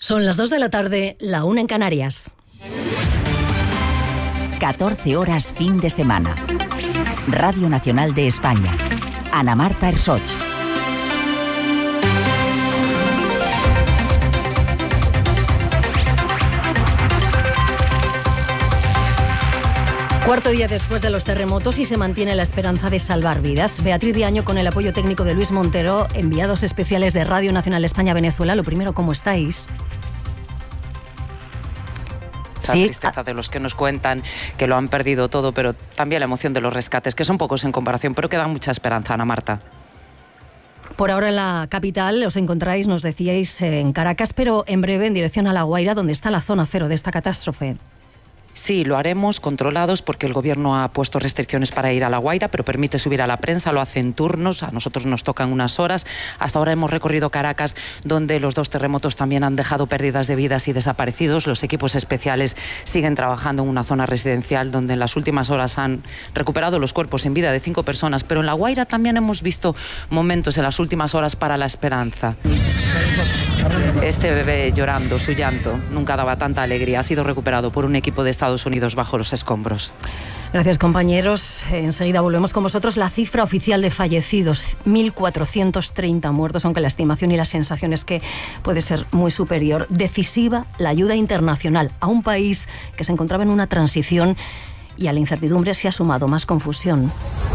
Son las 2 de la tarde, la 1 en Canarias. 14 horas fin de semana. Radio Nacional de España. Ana Marta Ersoch. Cuarto día después de los terremotos y se mantiene la esperanza de salvar vidas. Beatriz Diaño, con el apoyo técnico de Luis Montero, enviados especiales de Radio Nacional de España a Venezuela. Lo primero, ¿cómo estáis? Esa tristeza de los que nos cuentan que lo han perdido todo, pero también la emoción de los rescates, que son pocos en comparación, pero que dan mucha esperanza, Ana Marta. Por ahora en la capital os encontráis, nos decíais, en Caracas, pero en breve en dirección a La Guaira, donde está la zona cero de esta catástrofe. Sí, lo haremos controlados porque el Gobierno ha puesto restricciones para ir a La Guaira, pero permite subir a la prensa, lo hace en turnos, a nosotros nos tocan unas horas. Hasta ahora hemos recorrido Caracas, donde los dos terremotos también han dejado pérdidas de vidas y desaparecidos. Los equipos especiales siguen trabajando en una zona residencial donde en las últimas horas han recuperado los cuerpos en vida de 5 personas, pero en La Guaira también hemos visto momentos en las últimas horas para la esperanza. Este bebé llorando, su llanto, nunca daba tanta alegría. Ha sido recuperado por un equipo de Estados Unidos bajo los escombros. Gracias, compañeros. Enseguida volvemos con vosotros. La cifra oficial de fallecidos, 1.430 muertos, aunque la estimación y la sensación es que puede ser muy superior. Decisiva la ayuda internacional a un país que se encontraba en una transición y a la incertidumbre se ha sumado más confusión.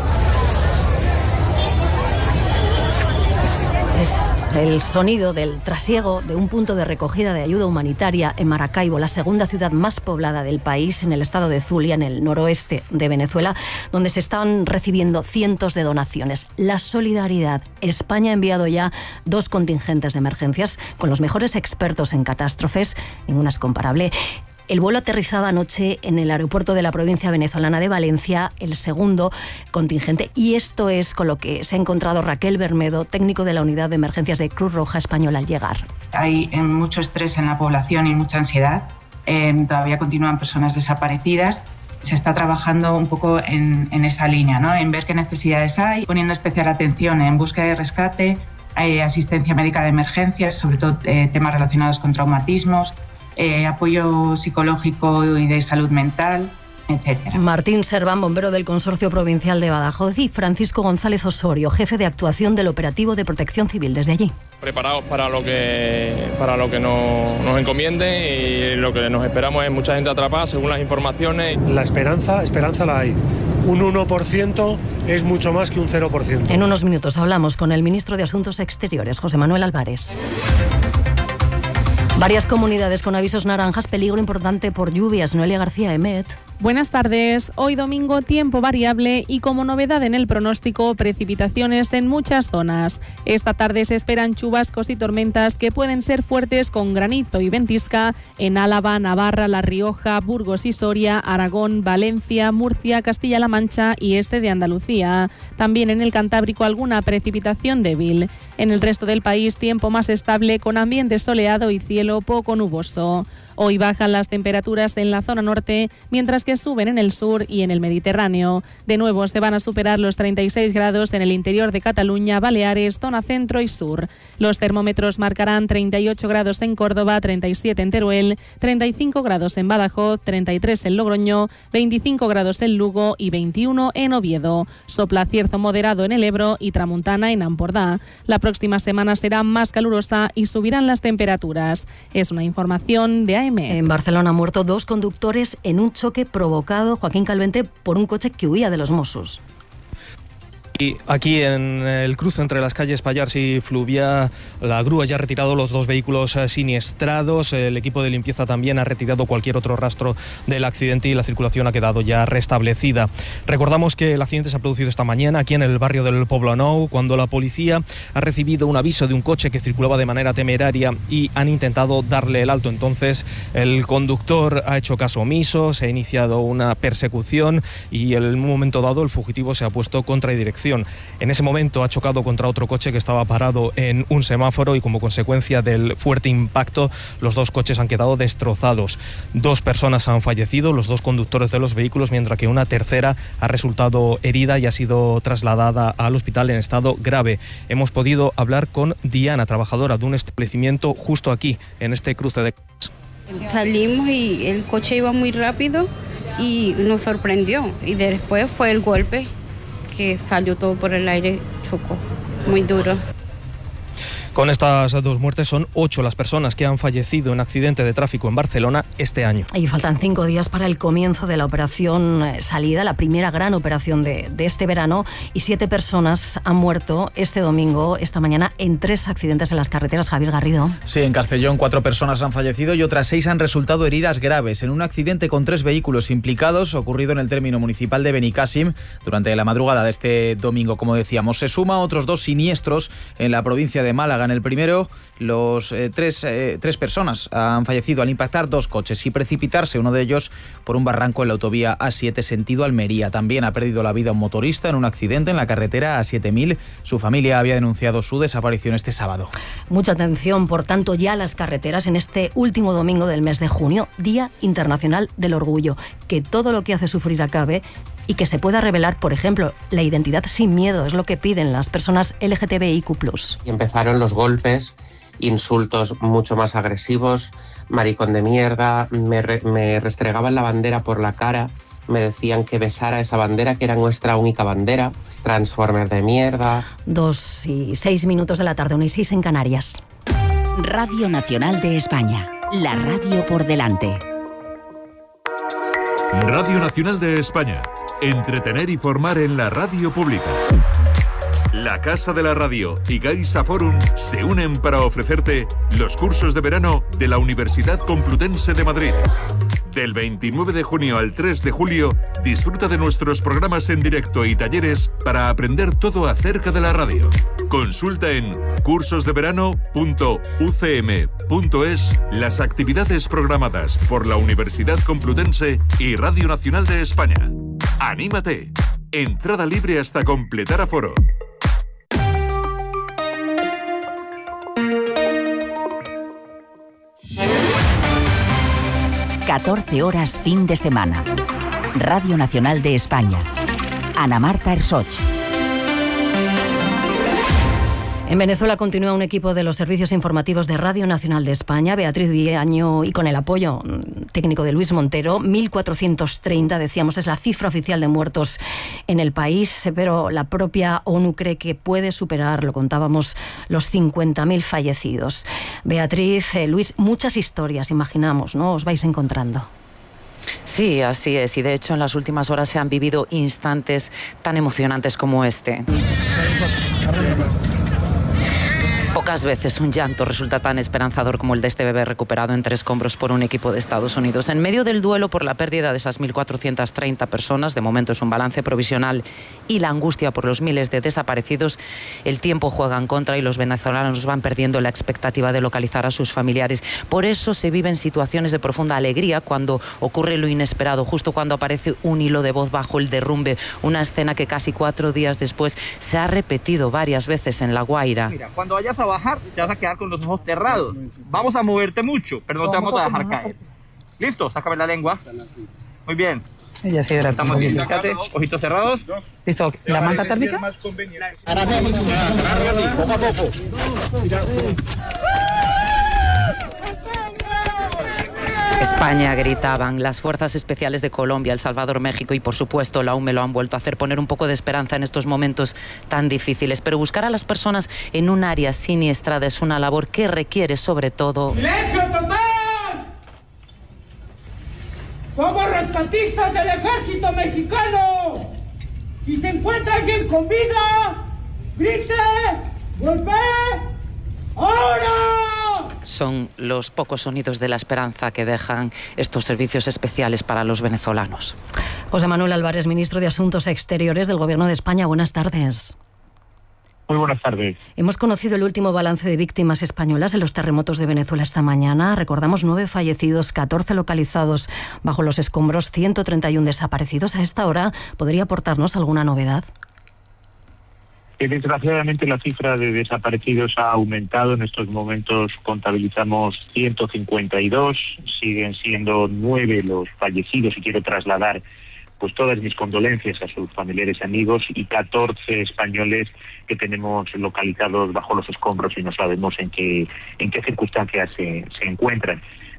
Es el sonido del trasiego de un punto de recogida de ayuda humanitaria en Maracaibo, la segunda ciudad más poblada del país, en el estado de Zulia, en el noroeste de Venezuela, donde se están recibiendo cientos de donaciones. La solidaridad. España ha enviado ya 2 contingentes de emergencias con los mejores expertos en catástrofes, ninguna es comparable. El vuelo aterrizaba anoche en el aeropuerto de la provincia venezolana de Valencia, el segundo contingente, y esto es con lo que se ha encontrado Raquel Bermedo, técnico de la Unidad de Emergencias de Cruz Roja Española, al llegar. Hay mucho estrés en la población y mucha ansiedad. Todavía continúan personas desaparecidas. Se está trabajando un poco en esa línea, ¿no? En ver qué necesidades hay, poniendo especial atención en búsqueda de rescate, asistencia médica de emergencias, sobre todo temas relacionados con traumatismos, apoyo psicológico y de salud mental, etcétera. Martín Serván, bombero del Consorcio Provincial de Badajoz, y Francisco González Osorio, jefe de actuación del Operativo de Protección Civil desde allí. Preparados para lo que nos encomiende, y lo que nos esperamos es mucha gente atrapada, según las informaciones. La esperanza la hay. Un 1% es mucho más que un 0%. En unos minutos hablamos con el ministro de Asuntos Exteriores, José Manuel Álvarez. Varias comunidades con avisos naranjas, peligro importante por lluvias. Noelia García, EMET. Buenas tardes. Hoy domingo, tiempo variable y, como novedad en el pronóstico, precipitaciones en muchas zonas. Esta tarde se esperan chubascos y tormentas que pueden ser fuertes con granizo y ventisca en Álava, Navarra, La Rioja, Burgos y Soria, Aragón, Valencia, Murcia, Castilla-La Mancha y este de Andalucía. También en el Cantábrico alguna precipitación débil. En el resto del país, tiempo más estable con ambiente soleado y cielo poco nuboso. Hoy bajan las temperaturas en la zona norte, mientras que suben en el sur y en el Mediterráneo. De nuevo se van a superar los 36 grados en el interior de Cataluña, Baleares, zona centro y sur. Los termómetros marcarán 38 grados en Córdoba, 37 en Teruel, 35 grados en Badajoz, 33 en Logroño, 25 grados en Lugo y 21 en Oviedo. Sopla cierzo moderado en el Ebro y tramuntana en Ampordá. La próxima semana será más calurosa y subirán las temperaturas. Es una información de AEMET. En Barcelona han muerto 2 conductores en un choque provocado, Joaquín Calvente, por un coche que huía de los Mossos. Y aquí en el cruce entre las calles Pallars y Fluvià, la grúa ya ha retirado los 2 vehículos siniestrados. El equipo de limpieza también ha retirado cualquier otro rastro del accidente y la circulación ha quedado ya restablecida. Recordamos que el accidente se ha producido esta mañana aquí en el barrio del Poblenou, cuando la policía ha recibido un aviso de un coche que circulaba de manera temeraria y han intentado darle el alto. Entonces el conductor ha hecho caso omiso, se ha iniciado una persecución y en un momento dado el fugitivo se ha puesto contra dirección circulación. En ese momento ha chocado contra otro coche que estaba parado en un semáforo y como consecuencia del fuerte impacto los dos coches han quedado destrozados. 2 personas han fallecido, los 2 conductores de los vehículos, mientras que una tercera ha resultado herida y ha sido trasladada al hospital en estado grave. Hemos podido hablar con Diana, trabajadora de un establecimiento justo aquí, en este cruce de... Salimos y el coche iba muy rápido y nos sorprendió. Y después fue el golpe que salió todo por el aire, chocó muy duro. Con estas 2 muertes son 8 las personas que han fallecido en accidente de tráfico en Barcelona este año. Y faltan 5 días para el comienzo de la operación Salida, la primera gran operación de este verano, y 7 personas han muerto este domingo, esta mañana, en 3 accidentes en las carreteras. Javier Garrido. Sí, en Castellón 4 personas han fallecido y otras 6 han resultado heridas graves en un accidente con 3 vehículos implicados ocurrido en el término municipal de Benicàssim durante la madrugada de este domingo. Como decíamos, se suma a otros 2 siniestros en la provincia de Málaga. En el primero, los 3 personas han fallecido al impactar 2 coches y precipitarse uno de ellos por un barranco en la autovía A7 sentido Almería. También ha perdido la vida un motorista en un accidente en la carretera A7000. Su familia había denunciado su desaparición este sábado. Mucha atención, por tanto, ya a las carreteras en este último domingo del mes de junio, Día Internacional del Orgullo. Que todo lo que hace sufrir acabe y que se pueda revelar, por ejemplo, la identidad sin miedo, es lo que piden las personas LGTBIQ+. Y empezaron los golpes, insultos mucho más agresivos, maricón de mierda, me restregaban la bandera por la cara, me decían que besara esa bandera, que era nuestra única bandera, Transformer de mierda. 2:06 de la tarde, 1:06 en Canarias. Radio Nacional de España, la radio por delante. Radio Nacional de España. Entretener y formar en la radio pública. La Casa de la Radio y Gaisa Forum se unen para ofrecerte los cursos de verano de la Universidad Complutense de Madrid. Del 29 de junio al 3 de julio, disfruta de nuestros programas en directo y talleres para aprender todo acerca de la radio. Consulta en cursosdeverano.ucm.es las actividades programadas por la Universidad Complutense y Radio Nacional de España. ¡Anímate! Entrada libre hasta completar aforo. ...14 fin de semana. Radio Nacional de España. Ana Marta Ersoch. En Venezuela continúa un equipo de los servicios informativos de Radio Nacional de España, Beatriz Villaño, y con el apoyo técnico de Luis Montero. 1.430, decíamos, es la cifra oficial de muertos en el país, pero la propia ONU cree que puede superar, lo contábamos, los 50.000 fallecidos. Beatriz, Luis, muchas historias, imaginamos, ¿no? Os vais encontrando. Sí, así es, y de hecho en las últimas horas se han vivido instantes tan emocionantes como este. Pocas veces un llanto resulta tan esperanzador como el de este bebé recuperado entre escombros por un equipo de Estados Unidos. En medio del duelo por la pérdida de esas 1.430 personas, de momento es un balance provisional, y la angustia por los miles de desaparecidos, el tiempo juega en contra y los venezolanos van perdiendo la expectativa de localizar a sus familiares. Por eso se viven situaciones de profunda alegría cuando ocurre lo inesperado, justo cuando aparece un hilo de voz bajo el derrumbe, una escena que casi 4 días después se ha repetido varias veces en La Guaira. Mira, cuando vayas a bajar, te vas a quedar con los ojos cerrados. Vamos a moverte mucho, pero no te vamos a dejar caer. ¿Listo? Sácame la lengua. Muy bien. Ya se hidrata. Estamos bien, fíjate, ojitos cerrados. Listo. ¿La manta térmica? Poco a poco. España, gritaban. Las fuerzas especiales de Colombia, El Salvador, México y por supuesto la UME lo han vuelto a hacer, poner un poco de esperanza en estos momentos tan difíciles. Pero buscar a las personas en un área siniestrada es una labor que requiere sobre todo... ¡Silencio total! ¡Somos rescatistas del ejército mexicano! Si se encuentra alguien con vida, grite, golpee, ¡ahora! Son los pocos sonidos de la esperanza que dejan estos servicios especiales para los venezolanos. José Manuel Álvarez, ministro de Asuntos Exteriores del Gobierno de España. Buenas tardes. Muy buenas tardes. Hemos conocido el último balance de víctimas españolas en los terremotos de Venezuela esta mañana. Recordamos 9 fallecidos, 14 localizados bajo los escombros, 131 desaparecidos. A esta hora, ¿podría aportarnos alguna novedad? Que desgraciadamente la cifra de desaparecidos ha aumentado. En estos momentos contabilizamos 152, siguen siendo 9 los fallecidos, y quiero trasladar pues todas mis condolencias a sus familiares y amigos, y 14 españoles que tenemos localizados bajo los escombros y no sabemos en qué circunstancias se encuentran.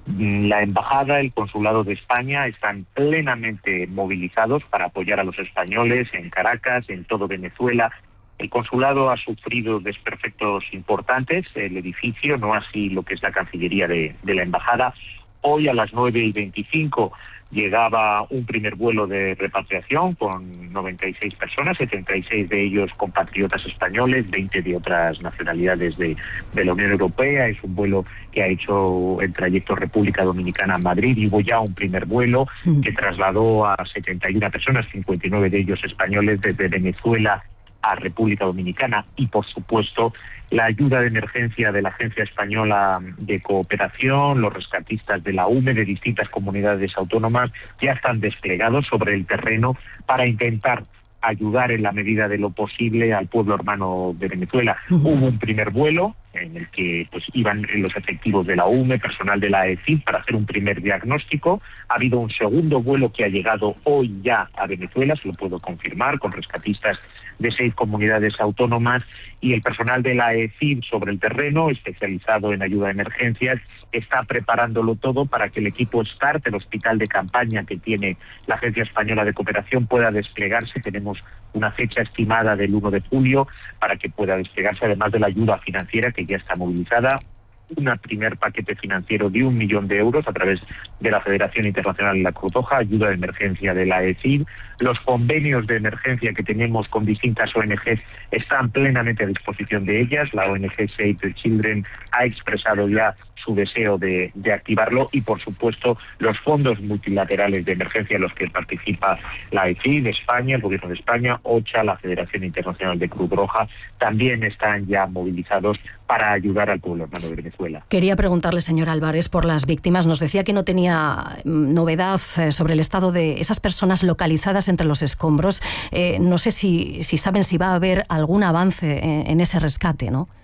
La embajada, el consulado de España están plenamente movilizados para apoyar a los españoles en Caracas, en todo Venezuela. El consulado ha sufrido desperfectos importantes, el edificio, no así lo que es la Cancillería de la embajada. Hoy a las 9:25 llegaba un primer vuelo de repatriación con 96 personas, 76 de ellos compatriotas españoles, 20 de otras nacionalidades de la Unión Europea. Es un vuelo que ha hecho el trayecto República Dominicana a Madrid, y hubo ya un primer vuelo que trasladó a 71 personas, 59 de ellos españoles, desde Venezuela a República Dominicana. Y por supuesto la ayuda de emergencia de la Agencia Española de Cooperación, los rescatistas de la UME, de distintas comunidades autónomas, ya están desplegados sobre el terreno para intentar ayudar en la medida de lo posible al pueblo hermano de Venezuela. Hubo un primer vuelo en el que pues iban los efectivos de la UME, personal de la AECID, para hacer un primer diagnóstico. Ha habido un segundo vuelo que ha llegado hoy ya a Venezuela, se lo puedo confirmar, con rescatistas de 6 comunidades autónomas, y el personal de la AECID sobre el terreno, especializado en ayuda de emergencias, está preparándolo todo para que el equipo START, el hospital de campaña que tiene la Agencia Española de Cooperación, pueda desplegarse. Tenemos una fecha estimada del 1 de julio para que pueda desplegarse, además de la ayuda financiera que ya está movilizada. Un primer paquete financiero de 1 millón de euros a través de la Federación Internacional de la Cruz Roja, ayuda de emergencia de la AECID. Los convenios de emergencia que tenemos con distintas ONGs están plenamente a disposición de ellas. La ONG Save the Children ha expresado ya su deseo de activarlo, y por supuesto los fondos multilaterales de emergencia en los que participa la AECID, España, el Gobierno de España, OCHA, la Federación Internacional de Cruz Roja, también están ya movilizados para ayudar al pueblo hermano de Venezuela. Quería preguntarle, señor Álvarez, por las víctimas. Nos decía que no tenía novedad sobre el estado de esas personas localizadas entre los escombros. No sé si saben si va a haber algún avance en ese rescate, ¿no?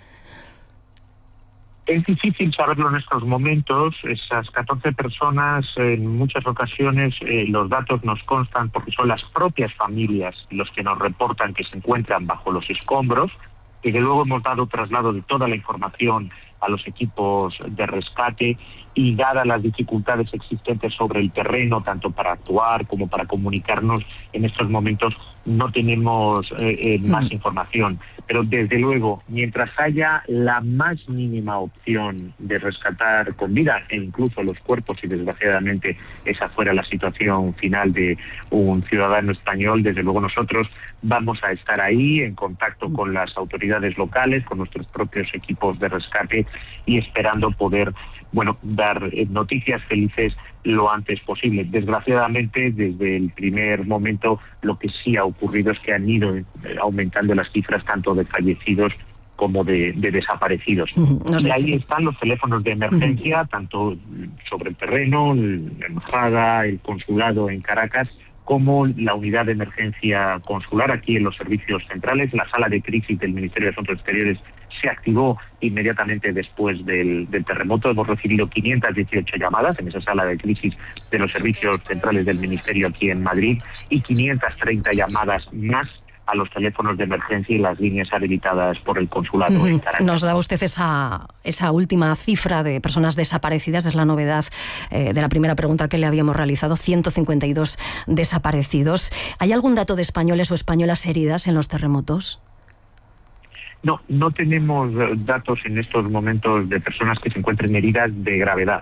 Es difícil saberlo en estos momentos. Esas 14 personas, en muchas ocasiones, los datos nos constan porque son las propias familias los que nos reportan que se encuentran bajo los escombros, y que luego hemos dado traslado de toda la información a los equipos de rescate, y dadas las dificultades existentes sobre el terreno, tanto para actuar como para comunicarnos, en estos momentos no tenemos más información. Pero desde luego, mientras haya la más mínima opción de rescatar con vida, e incluso los cuerpos, y desgraciadamente esa fuera la situación final de un ciudadano español, desde luego nosotros vamos a estar ahí en contacto con las autoridades locales, con nuestros propios equipos de rescate, y esperando poder dar noticias felices lo antes posible. Desgraciadamente, desde el primer momento, lo que sí ha ocurrido es que han ido aumentando las cifras tanto de fallecidos como de desaparecidos. Y ahí están los teléfonos de emergencia, tanto sobre el terreno, la embajada, el consulado en Caracas, como la unidad de emergencia consular aquí en los servicios centrales. La sala de crisis del Ministerio de Asuntos Exteriores se activó inmediatamente después del terremoto. Hemos recibido 518 llamadas en esa sala de crisis de los servicios centrales del Ministerio aquí en Madrid, y 530 llamadas más a los teléfonos de emergencia y las líneas habilitadas por el consulado en Caracas. Nos daba usted esa última cifra de personas desaparecidas, es la novedad de la primera pregunta que le habíamos realizado, 152 desaparecidos. ¿Hay algún dato de españoles o españolas heridas en los terremotos? No tenemos datos en estos momentos de personas que se encuentren heridas de gravedad.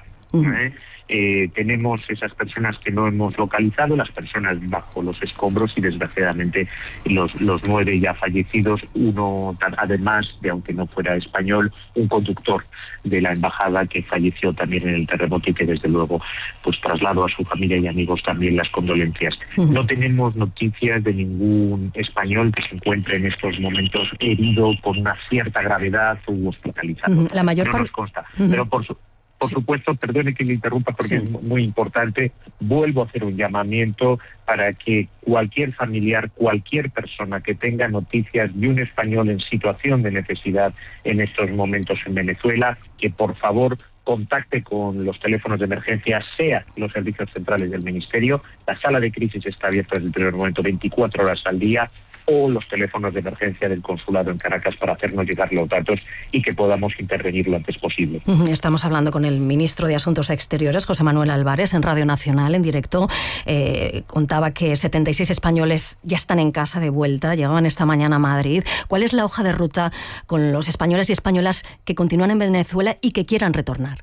Tenemos esas personas que no hemos localizado, las personas bajo los escombros, y desgraciadamente los 9 ya fallecidos, uno además de, aunque no fuera español, un conductor de la embajada que falleció también en el terremoto, y que desde luego pues traslado a su familia y amigos también las condolencias. No tenemos noticias de ningún español que se encuentre en estos momentos herido con una cierta gravedad o hospitalizado. La mayor no nos consta, pero Por supuesto, perdone que le interrumpa porque es muy importante, vuelvo a hacer un llamamiento para que cualquier familiar, cualquier persona que tenga noticias de un español en situación de necesidad en estos momentos en Venezuela, que por favor contacte con los teléfonos de emergencia, sea los servicios centrales del Ministerio, la sala de crisis está abierta desde el primer momento 24 horas al día, o los teléfonos de emergencia del consulado en Caracas para hacernos llegar los datos y que podamos intervenir lo antes posible. Estamos hablando con el ministro de Asuntos Exteriores, José Manuel Álvarez, en Radio Nacional, en directo. Contaba que 76 españoles ya están en casa de vuelta, llegaban esta mañana a Madrid. ¿Cuál es la hoja de ruta con los españoles y españolas que continúan en Venezuela y que quieran retornar?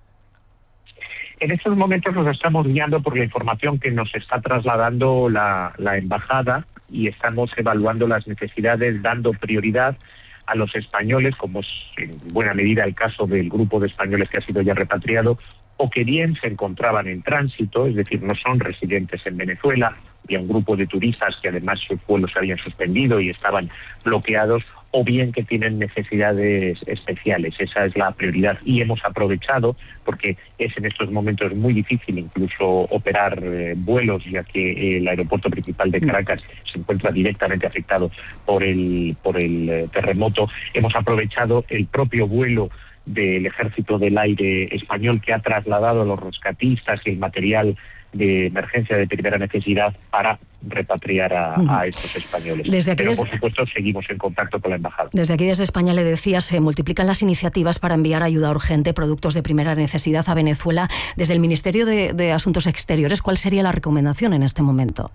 En estos momentos nos estamos guiando por la información que nos está trasladando la embajada y estamos evaluando las necesidades, dando prioridad a los españoles, como es en buena medida el caso del grupo de españoles que ha sido ya repatriado, o que bien se encontraban en tránsito, es decir, no son residentes en Venezuela, y a un grupo de turistas que además sus vuelos se habían suspendido y estaban bloqueados, o bien que tienen necesidades especiales. Esa es la prioridad y hemos aprovechado, porque es en estos momentos muy difícil incluso operar vuelos, ya que el aeropuerto principal de Caracas se encuentra directamente afectado por el terremoto. Hemos aprovechado el propio vuelo del Ejército del Aire español que ha trasladado a los rescatistas y el material de emergencia de primera necesidad para repatriar a estos españoles. Pero, por supuesto, seguimos en contacto con la embajada. Desde aquí, desde España, le decía, se multiplican las iniciativas para enviar ayuda urgente, productos de primera necesidad a Venezuela. Desde el Ministerio de Asuntos Exteriores, ¿cuál sería la recomendación en este momento?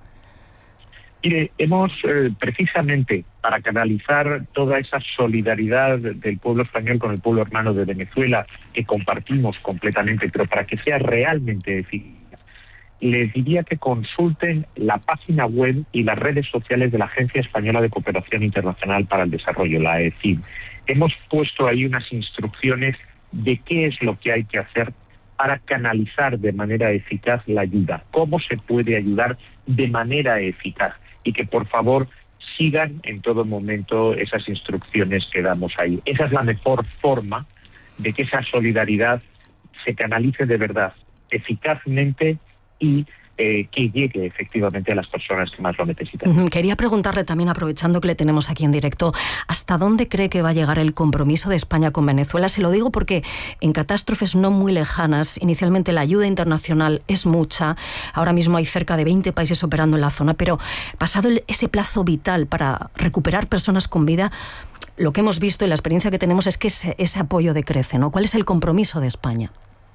Mire, hemos precisamente para canalizar toda esa solidaridad del pueblo español con el pueblo hermano de Venezuela, que compartimos completamente, pero para que sea realmente eficaz, les diría que consulten la página web y las redes sociales de la Agencia Española de Cooperación Internacional para el Desarrollo, la AECID. Hemos puesto ahí unas instrucciones de qué es lo que hay que hacer para canalizar de manera eficaz la ayuda, cómo se puede ayudar de manera eficaz, y que por favor sigan en todo momento esas instrucciones que damos ahí. Esa es la mejor forma de que esa solidaridad se canalice de verdad, eficazmente, y que llegue efectivamente a las personas que más lo necesitan. Quería preguntarle también, aprovechando que le tenemos aquí en directo, ¿hasta dónde cree que va a llegar el compromiso de España con Venezuela? Se lo digo porque en catástrofes no muy lejanas, inicialmente la ayuda internacional es mucha, ahora mismo hay cerca de 20 países operando en la zona, pero pasado ese plazo vital para recuperar personas con vida, lo que hemos visto y la experiencia que tenemos es que ese apoyo decrece, ¿no? ¿Cuál es el compromiso de España?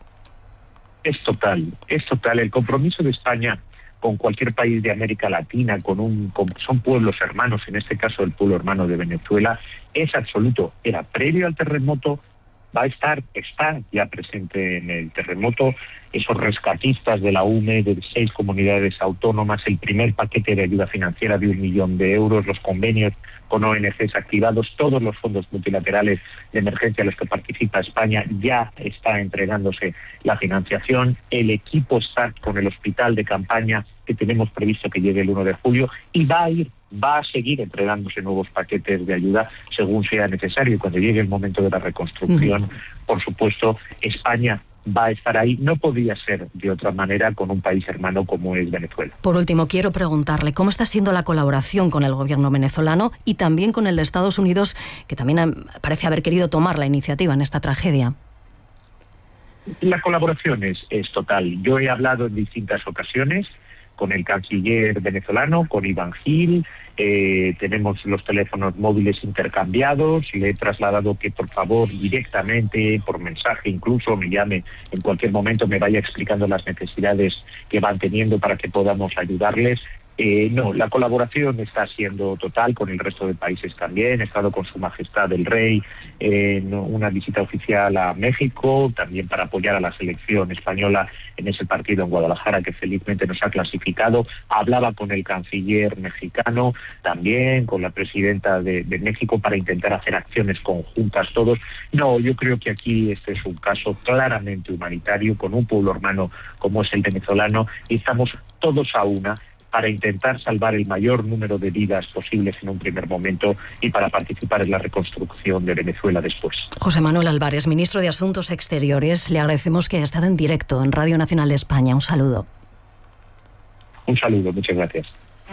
Es total. El compromiso de España con cualquier país de América Latina, son pueblos hermanos, en este caso el pueblo hermano de Venezuela, es absoluto. Era previo al terremoto, está ya presente en el terremoto, esos rescatistas de la UME, de 6 comunidades autónomas, el primer paquete de ayuda financiera de 1 millón de euros, los convenios con ONGs activados, todos los fondos multilaterales de emergencia a los que participa España, ya está entregándose la financiación, el equipo está con el hospital de campaña que tenemos previsto que llegue el 1 de julio y va a seguir entregándose nuevos paquetes de ayuda según sea necesario, y cuando llegue el momento de la reconstrucción, por supuesto, España va a estar ahí. No podía ser de otra manera con un país hermano como es Venezuela. Por último, quiero preguntarle cómo está siendo la colaboración con el gobierno venezolano y también con el de Estados Unidos, que también parece haber querido tomar la iniciativa en esta tragedia. La colaboración es total. Yo he hablado en distintas ocasiones con el canciller venezolano, con Iván Gil, tenemos los teléfonos móviles intercambiados, le he trasladado que por favor directamente, por mensaje incluso, me llame en cualquier momento, me vaya explicando las necesidades que van teniendo para que podamos ayudarles. La colaboración está siendo total con el resto de países también. He estado con Su Majestad el Rey en una visita oficial a México, también para apoyar a la selección española en ese partido en Guadalajara que felizmente nos ha clasificado. Hablaba con el canciller mexicano, también con la presidenta de México para intentar hacer acciones conjuntas todos. Yo creo que aquí este es un caso claramente humanitario con un pueblo hermano como es el venezolano y estamos todos a una para intentar salvar el mayor número de vidas posibles en un primer momento y para participar en la reconstrucción de Venezuela después. José Manuel Álvarez, ministro de Asuntos Exteriores, le agradecemos que haya estado en directo en Radio Nacional de España. Un saludo. Un saludo, muchas gracias.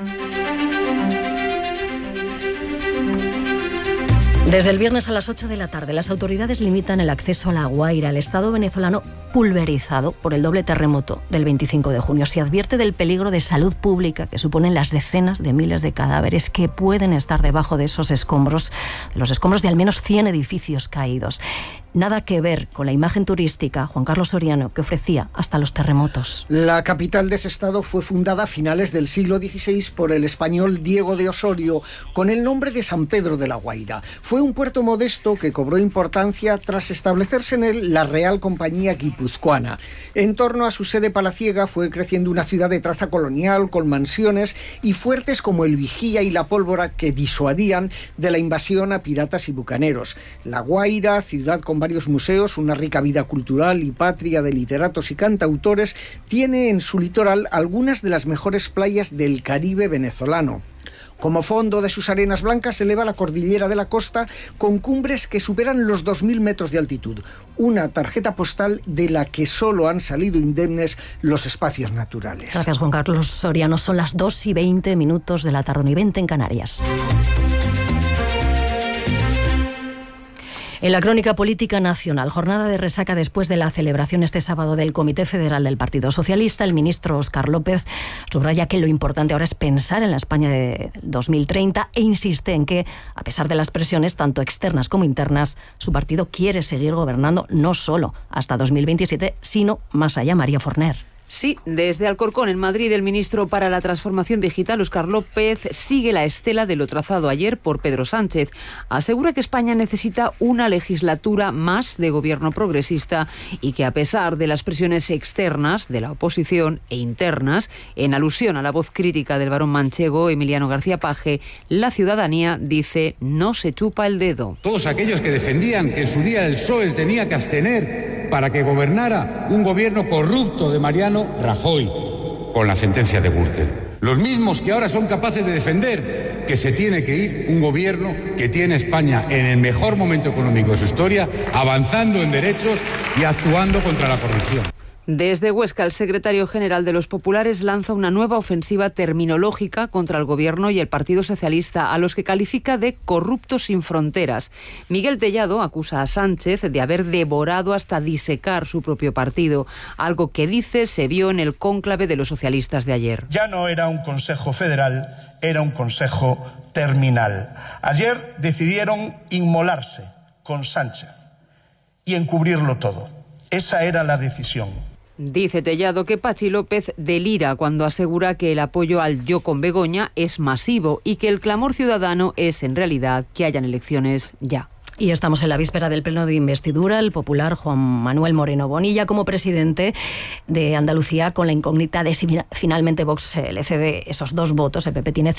Desde el viernes a las 8 de la tarde, las autoridades limitan el acceso a La Guaira, el estado venezolano pulverizado por el doble terremoto del 25 de junio. Se advierte del peligro de salud pública que suponen las decenas de miles de cadáveres que pueden estar debajo de esos escombros, los escombros de al menos 100 edificios caídos. Nada que ver con la imagen turística, Juan Carlos Soriano, que ofrecía hasta los terremotos. La capital de ese estado fue fundada a finales del siglo XVI por el español Diego de Osorio con el nombre de San Pedro de la Guaira. Fue un puerto modesto que cobró importancia tras establecerse en él la Real Compañía Guipuzcoana. En torno a su sede palaciega fue creciendo una ciudad de traza colonial con mansiones y fuertes como el Vigía y la Pólvora que disuadían de la invasión a piratas y bucaneros. La Guaira, ciudad con varios museos, una rica vida cultural y patria de literatos y cantautores, tiene en su litoral algunas de las mejores playas del Caribe venezolano. Como fondo de sus arenas blancas se eleva la cordillera de la costa con cumbres que superan los 2.000 metros de altitud. Una tarjeta postal de la que solo han salido indemnes los espacios naturales. Gracias, Juan Carlos Soriano. Son las 2:20 de la tarde, 1:20 en Canarias. En la crónica política nacional, jornada de resaca después de la celebración este sábado del Comité Federal del Partido Socialista, el ministro Óscar López subraya que lo importante ahora es pensar en la España de 2030 e insiste en que, a pesar de las presiones tanto externas como internas, su partido quiere seguir gobernando no solo hasta 2027, sino más allá. María Forner. Sí, desde Alcorcón, en Madrid, el ministro para la Transformación Digital, Óscar López, sigue la estela de lo trazado ayer por Pedro Sánchez. Asegura que España necesita una legislatura más de gobierno progresista y que, a pesar de las presiones externas de la oposición e internas, en alusión a la voz crítica del varón manchego Emiliano García Paje, la ciudadanía, dice, no se chupa el dedo. Todos aquellos que defendían que en su día el PSOE tenía que abstener para que gobernara un gobierno corrupto de Mariano Rajoy con la sentencia de Gürtel. Los mismos que ahora son capaces de defender que se tiene que ir un gobierno que tiene a España en el mejor momento económico de su historia, avanzando en derechos y actuando contra la corrupción. Desde Huesca, el secretario general de los Populares lanza una nueva ofensiva terminológica contra el Gobierno y el Partido Socialista, a los que califica de corruptos sin fronteras. Miguel Tellado acusa a Sánchez de haber devorado hasta disecar su propio partido, algo que dice se vio en el cónclave de los socialistas de ayer. Ya no era un Consejo Federal, era un Consejo terminal. Ayer decidieron inmolarse con Sánchez y encubrirlo todo. Esa era la decisión. Dice Tellado que Pachi López delira cuando asegura que el apoyo al Yo con Begoña es masivo y que el clamor ciudadano es en realidad que hayan elecciones ya. Y estamos en la víspera del pleno de investidura. El popular Juan Manuel Moreno Bonilla como presidente de Andalucía, con la incógnita de si finalmente Vox le cede esos 2 votos. El PP tiene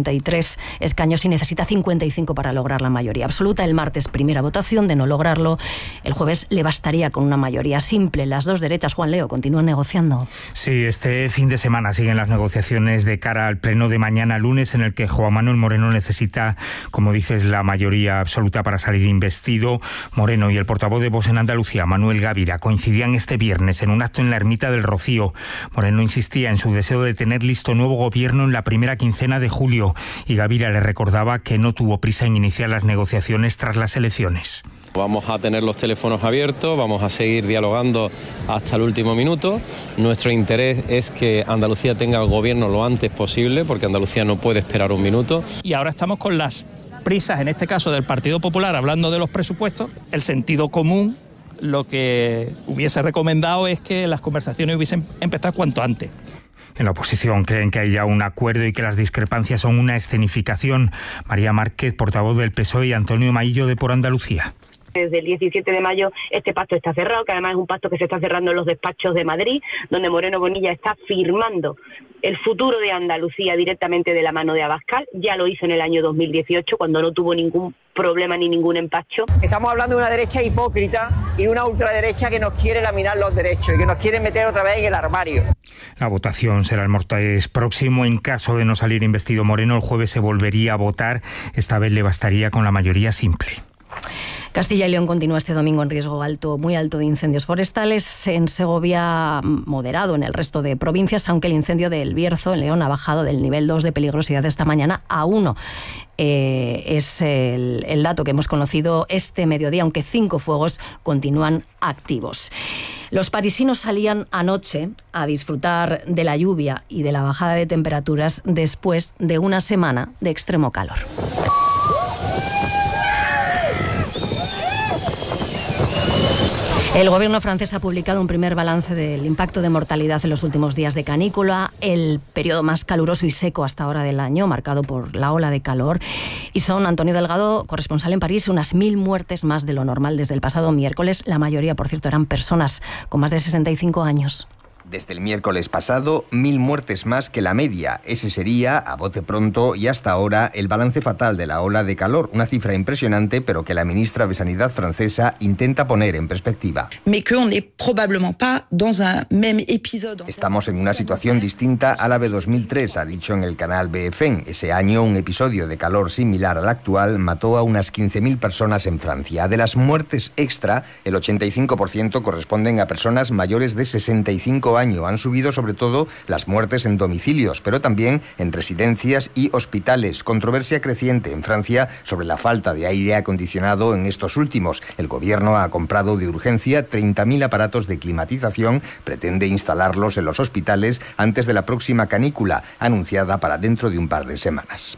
53 escaños y necesita 55 para lograr la mayoría absoluta. El martes, primera votación. De no lograrlo, el jueves le bastaría con una mayoría simple. Las dos derechas, Juan Leo, continúan negociando. Sí, este fin de semana siguen las negociaciones de cara al pleno de mañana lunes, en el que Juan Manuel Moreno necesita, como dices, la mayoría absoluta para salir investido. Moreno y el portavoz de Vox en Andalucía, Manuel Gavira, coincidían este viernes en un acto en la Ermita del Rocío. Moreno insistía en su deseo de tener listo nuevo gobierno en la primera quincena de julio y Gavira le recordaba que no tuvo prisa en iniciar las negociaciones tras las elecciones. Vamos a tener los teléfonos abiertos, vamos a seguir dialogando hasta el último minuto. Nuestro interés es que Andalucía tenga el gobierno lo antes posible, porque Andalucía no puede esperar un minuto. Y ahora estamos con las prisas, en este caso del Partido Popular, hablando de los presupuestos. El sentido común lo que hubiese recomendado es que las conversaciones hubiesen empezado cuanto antes. En la oposición creen que hay ya un acuerdo y que las discrepancias son una escenificación. María Márquez, portavoz del PSOE, y Antonio Maillo, de Por Andalucía. Desde el 17 de mayo este pacto está cerrado, que además es un pacto que se está cerrando en los despachos de Madrid, donde Moreno Bonilla está firmando el futuro de Andalucía directamente de la mano de Abascal. Ya lo hizo en el año 2018, cuando no tuvo ningún problema ni ningún empacho. Estamos hablando de una derecha hipócrita y una ultraderecha que nos quiere laminar los derechos y que nos quiere meter otra vez en el armario. La votación será el martes próximo. En caso de no salir investido Moreno, el jueves se volvería a votar. Esta vez le bastaría con la mayoría simple. Castilla y León continúa este domingo en riesgo alto, muy alto de incendios forestales. En Segovia, moderado en el resto de provincias, aunque el incendio del Bierzo en León ha bajado del nivel 2 de peligrosidad esta mañana a 1. Es el dato que hemos conocido este mediodía, aunque 5 fuegos continúan activos. Los parisinos salían anoche a disfrutar de la lluvia y de la bajada de temperaturas después de una semana de extremo calor. El gobierno francés ha publicado un primer balance del impacto de mortalidad en los últimos días de canícula, el periodo más caluroso y seco hasta ahora del año, marcado por la ola de calor. Y son, Antonio Delgado, corresponsal en París, unas 1.000 muertes más de lo normal desde el pasado miércoles. La mayoría, por cierto, eran personas con más de 65 años. Desde el miércoles pasado, 1.000 muertes más que la media. Ese sería, a bote pronto y hasta ahora, el balance fatal de la ola de calor. Una cifra impresionante, pero que la ministra de Sanidad francesa intenta poner en perspectiva. Estamos en una situación distinta a la de 2003, ha dicho en el canal BFM. Ese año, un episodio de calor similar al actual mató a unas 15.000 personas en Francia. De las muertes extra, el 85% corresponden a personas mayores de 65 años. Han subido sobre todo las muertes en domicilios, pero también en residencias y hospitales. Controversia creciente en Francia sobre la falta de aire acondicionado en estos últimos. El gobierno ha comprado de urgencia 30.000 aparatos de climatización. Pretende instalarlos en los hospitales antes de la próxima canícula, anunciada para dentro de un par de semanas.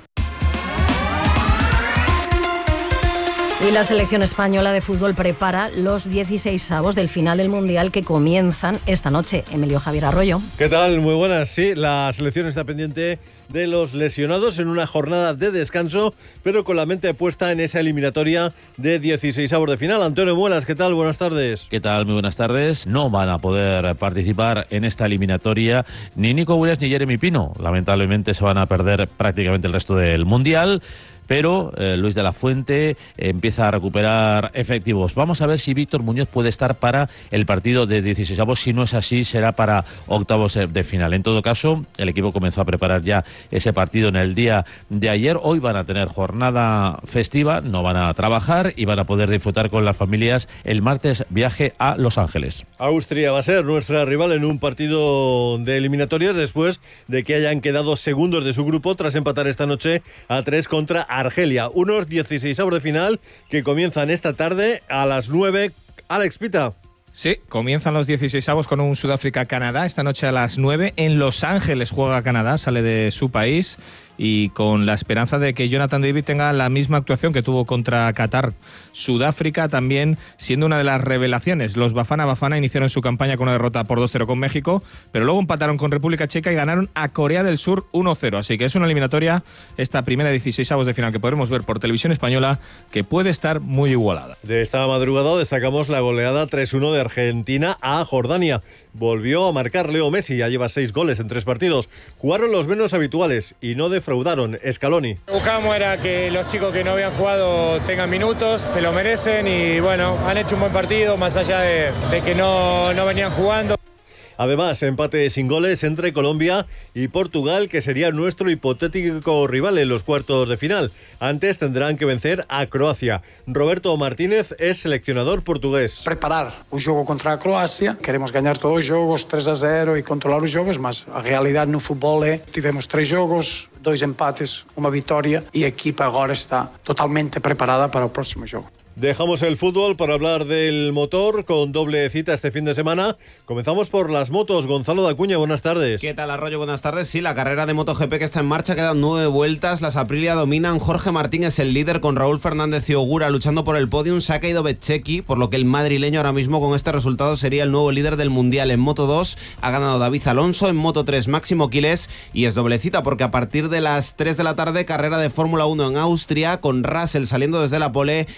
Y la selección española de fútbol prepara los 16avos del final del Mundial que comienzan esta noche. Emilio Javier Arroyo. ¿Qué tal? Muy buenas. Sí, la selección está pendiente de los lesionados en una jornada de descanso, pero con la mente puesta en esa eliminatoria de 16avos de final. Antonio Muelas, ¿qué tal? Buenas tardes. ¿Qué tal? Muy buenas tardes. No van a poder participar en esta eliminatoria ni Nico Williams ni Jeremy Pino. Lamentablemente se van a perder prácticamente el resto del Mundial. Pero Luis de la Fuente empieza a recuperar efectivos. Vamos a ver si Víctor Muñoz puede estar para el partido de 16avos. Si no es así, será para octavos de final. En todo caso, el equipo comenzó a preparar ya ese partido en el día de ayer. Hoy van a tener jornada festiva, no van a trabajar y van a poder disfrutar con las familias. El martes viaje a Los Ángeles. Austria va a ser nuestra rival en un partido de eliminatorias después de que hayan quedado segundos de su grupo tras empatar esta noche a 3 contra Argelia. Unos 16avos de final que comienzan esta tarde a las 9. Alex Pita. Sí, comienzan los 16avos con un Sudáfrica-Canadá. Esta noche a las 9 en Los Ángeles juega Canadá, sale de su país y con la esperanza de que Jonathan David tenga la misma actuación que tuvo contra Qatar. Sudáfrica también siendo una de las revelaciones. Los Bafana Bafana iniciaron su campaña con una derrota por 2-0 con México, pero luego empataron con República Checa y ganaron a Corea del Sur 1-0. Así que es una eliminatoria, esta primera 16avos de final que podremos ver por televisión española, que puede estar muy igualada. De esta madrugada destacamos la goleada 3-1 de Argentina a Jordania. Volvió a marcar Leo Messi, ya lleva 6 goles en 3 partidos. Jugaron los menos habituales y no defraudaron. Scaloni. Lo que buscamos era que los chicos que no habían jugado tengan minutos, se lo merecen y bueno, han hecho un buen partido más allá de que no venían jugando. Además, empate sin goles entre Colombia y Portugal, que sería nuestro hipotético rival en los cuartos de final. Antes tendrán que vencer a Croacia. Roberto Martínez es seleccionador portugués. Preparar o jogo contra a Croácia. Queremos ganhar todos os jogos 3-0 e controlar os jogos, mas a realidade no futebol é tivemos 3 jogos, 2 empates, uma vitória e a equipa agora está totalmente preparada para o próximo jogo. Dejamos el fútbol para hablar del motor con doble cita este fin de semana. Comenzamos por las motos. Gonzalo de Acuña, buenas tardes. ¿Qué tal, Arroyo? Buenas tardes. Sí, la carrera de MotoGP que está en marcha, quedan 9 vueltas. Las Aprilia dominan. Jorge Martín es el líder con Raúl Fernández y Ogura luchando por el podium. Se ha caído Bezzecchi, por lo que el madrileño ahora mismo con este resultado sería el nuevo líder del Mundial. En Moto 2 ha ganado David Alonso, en Moto 3 Máximo Quilés y es doble cita porque a partir de las 3 de la tarde carrera de Fórmula 1 en Austria con Russell saliendo desde la pole, Antonio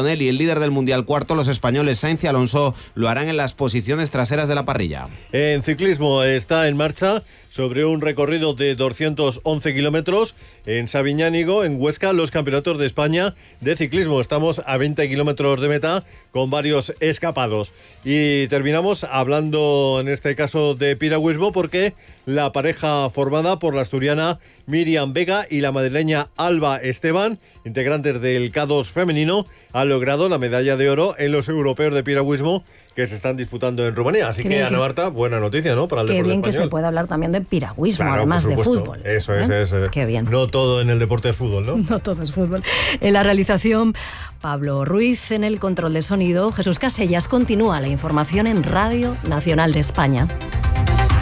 Antonelli, el líder del Mundial cuarto. Los españoles Sainz y Alonso lo harán en las posiciones traseras de la parrilla. En ciclismo está en marcha sobre un recorrido de 211 kilómetros en Sabiñánigo, en Huesca, los campeonatos de España de ciclismo. Estamos a 20 kilómetros de meta con varios escapados. Y terminamos hablando en este caso de piragüismo porque la pareja formada por la asturiana Miriam Vega y la madrileña Alba Esteban, integrantes del K2 femenino, ha logrado la medalla de oro en los europeos de piragüismo que se están disputando en Rumanía. Así que, Ana Marta, buena noticia, ¿no? Para el deporte español. Qué bien que se puede hablar también de piragüismo, claro, además de fútbol. Eso es. Qué bien. No todo en el deporte es fútbol, ¿no? No todo es fútbol. En la realización, Pablo Ruiz, en el control de sonido, Jesús Casellas. Continúa la información en Radio Nacional de España.